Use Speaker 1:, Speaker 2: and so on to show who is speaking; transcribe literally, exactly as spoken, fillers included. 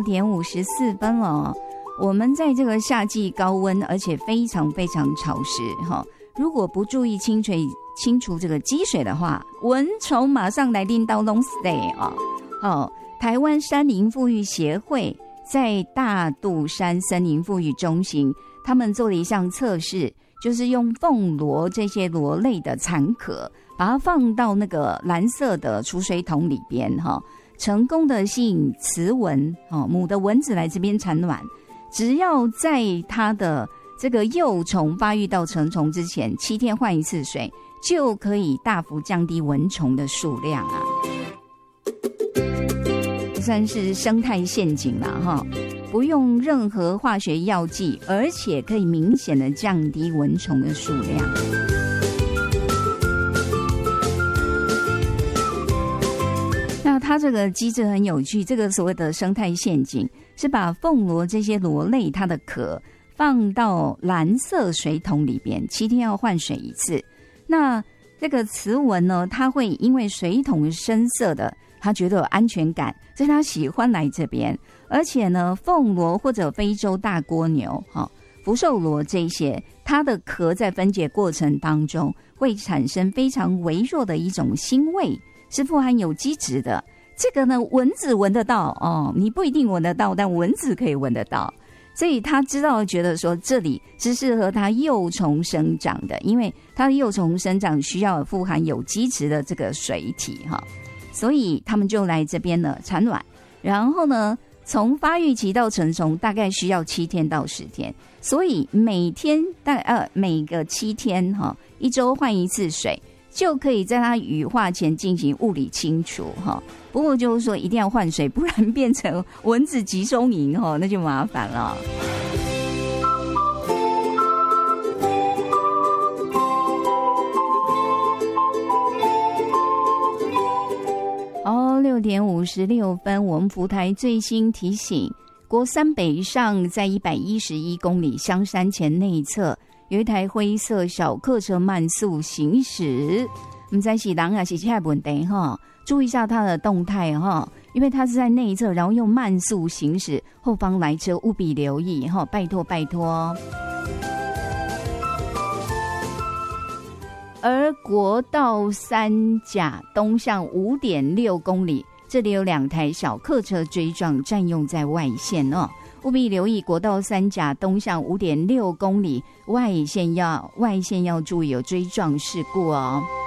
Speaker 1: 点五十四分了。我们在这个夏季高温，而且非常非常潮湿哈。如果不注意清除清除这个积水的话，蚊虫马上来拎到 long stay 啊。哦，台湾山林复育协会在大肚山森林复育中心，他们做了一项测试，就是用凤螺这些螺类的残壳，把它放到那个蓝色的储水桶里边哈，成功的吸引雌蚊哦，母的蚊子来这边产卵。只要在它的这个幼虫发育到成虫之前七天换一次水，就可以大幅降低蚊虫的数量啊，算是生态陷阱啦哈，不用任何化学药剂，而且可以明显的降低蚊虫的数量。那它这个机制很有趣，这个所谓的生态陷阱是把凤螺这些螺类它的壳放到蓝色水桶里边，七天要换水一次。那这个雌蚊呢，它会因为水桶深色的，它觉得有安全感，所以它喜欢来这边。而且呢，凤螺或者非洲大蜗牛、哦、福寿螺这些，它的壳在分解过程当中会产生非常微弱的一种腥味，是富含有机质的。这个呢，蚊子闻得到哦，你不一定闻得到，但蚊子可以闻得到。所以他知道觉得说这里是适合它幼虫生长的，因为它的幼虫生长需要富含有机质的这个水体哈，所以他们就来这边呢产卵，然后呢从发育期到成虫大概需要七天到十天，所以每天大呃每个七天哈，一周换一次水，就可以在它羽化前进行物理清除哈。不过就是说一定要换水，不然变成蚊子集中营哈，那就麻烦了。哦，六点五十六分，我们福台最新提醒，国三北上在一百一十一公里香山前内侧有一台灰色小客车慢速行驶，不知道是人还是车的问题哈，注意一下它的动态哈，因为它是在内侧，然后又慢速行驶，后方来车务必留意哈，拜托拜托。而国道三甲东向 五点六公里，这里有两台小客车追撞，占用在外线哦，务必留意国道三甲东向 五点六公里外线要外线要注意有追撞事故哦。